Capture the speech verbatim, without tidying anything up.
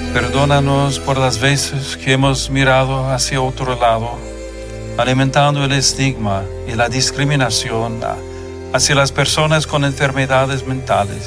Perdónanos por las veces que hemos mirado hacia otro lado, alimentando el estigma y la discriminación hacia las personas con enfermedades mentales.